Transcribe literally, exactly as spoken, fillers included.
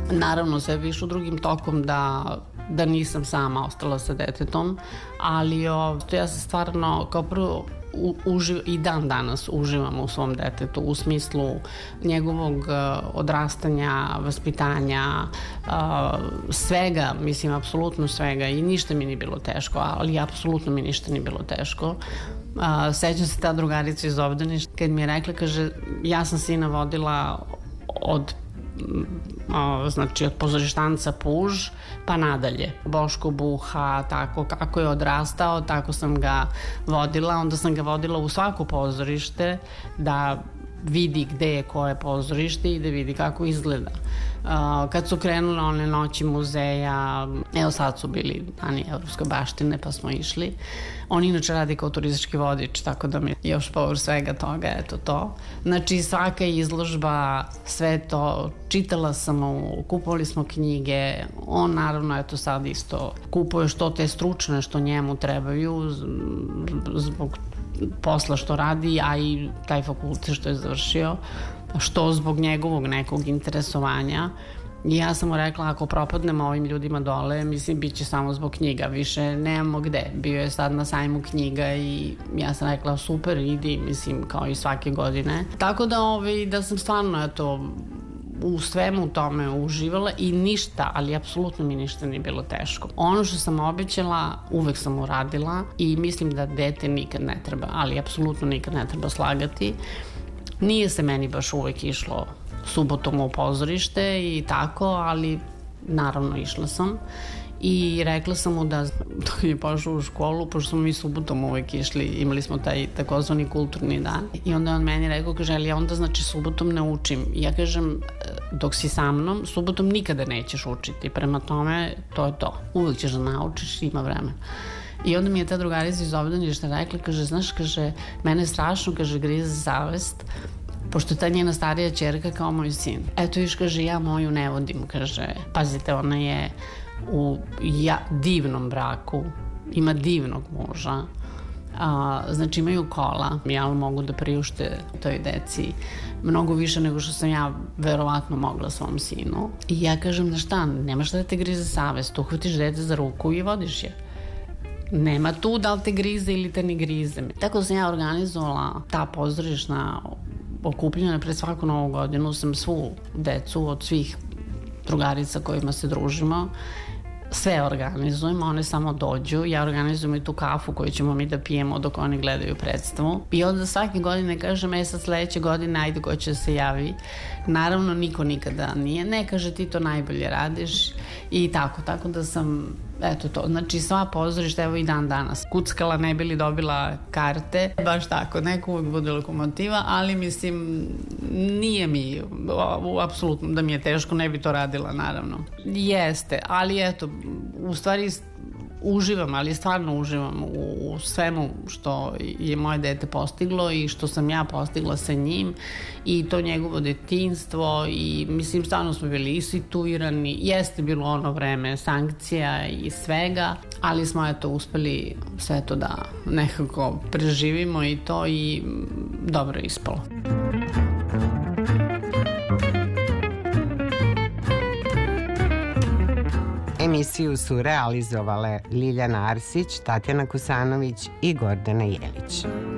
Naravno, sve više u drugim tokom da, da nisam sama ostala sa detetom, ali o, ja se stvarno kao prvo U, uživ, i dan danas uživam u svom detetu u smislu njegovog uh, odrastanja, vaspitanja, uh, svega, mislim, apsolutno svega i ništa mi nije bilo teško, ali apsolutno mi ništa nije bilo teško. Uh, sećam se ta drugarica iz obdaništa kad mi je rekla, kaže, ja sam sina vodila od O, znači od pozorištanca Puž pa nadalje. Boško Buha, tako kako je odrastao, tako sam ga vodila. Onda sam ga vodila u svako pozorište da vidi gde je koje pozorište i da vidi kako izgleda. Uh, kad su krenule one noći muzeja, evo sad su bili dani evropske baštine pa smo išli. On inače radi kao turistički vodič, tako da mi još povr svega toga, eto to. Znači svaka izložba, sve to, čitala sam mu, kupovali smo knjige, on naravno eto sad isto kupuje što te stručne što njemu trebaju zbog posla što radi, a i taj fakultet što je završio, što zbog njegovog nekog interesovanja. I ja sam mu rekla, ako propadnemo ovim ljudima dole, mislim, bit će samo zbog knjiga, više nemamo gde. Bio je sad na sajmu knjiga i ja sam rekla, super, idi, mislim, kao i svake godine. Tako da, ovaj, da sam stvarno, eto, u svemu tome uživala i ništa, ali apsolutno mi ništa nije bilo teško. Ono što sam obećala, uvek sam uradila i mislim da dete nikad ne treba, ali apsolutno nikad ne treba slagati. Nije se meni baš uvek išlo subotom u pozorište i tako, ali naravno išla sam i rekla sam mu da dok je pošao u školu, pošto smo mi subotom uvek išli, imali smo taj takozvani kulturni dan i onda on meni rekao, kaže, ali ja onda znači subotom ne učim. I ja kažem, dok si sa mnom, subotom nikada nećeš učiti, prema tome to je to, uvek ćeš da naučiš, ima vremena. I onda mi je ta drugarica iz obdaništa rekla, kaže, znaš, kaže, mene strašno, kaže, grize savest, pošto je ta njena starija ćerka kao moj sin. Eto viš, kaže, ja moju ne vodim, kaže, pazite, ona je u ja, divnom braku, ima divnog muža, a, znači imaju kola, ja mogu da priušte toj deci mnogo više nego što sam ja verovatno mogla svom sinu. I ja kažem, da šta, nema šta da te grize savest, uhvatiš dete za ruku i vodiš je. Nema tu da li te grize ili te ne grize. Tako da sam ja organizovala ta pozorišna okupljena pred svaku novu godinu, sam svu decu od svih drugarica kojima se družimo, sve organizujemo, one samo dođu, ja organizujem i tu kafu koju ćemo mi da pijemo dok oni gledaju predstavu i onda svake godine kažem, e sad sledeće godine ajde ko će se javi. Naravno niko nikada nije, ne kaže ti to najbolje radiš i tako, tako da sam, eto to, znači sva pozorišta, evo i dan danas kuckala ne bi li dobila karte, baš tako, neko uvijek bude lokomotiva, ali mislim nije mi apsolutno da mi je teško, ne bi to radila naravno. Jeste, ali eto, u stvari uživam, ali stvarno uživam u, u svemu što je moje dete postiglo i što sam ja postigla sa njim i to njegovo detinjstvo i mislim stvarno smo bili i situirani, jeste bilo ono vreme sankcija i svega, ali smo eto uspeli sve to da nekako preživimo i to i dobro ispalo. Emisiju su realizovale Ljiljana Arsić, Tatjana Kusanović i Gordana Jelić.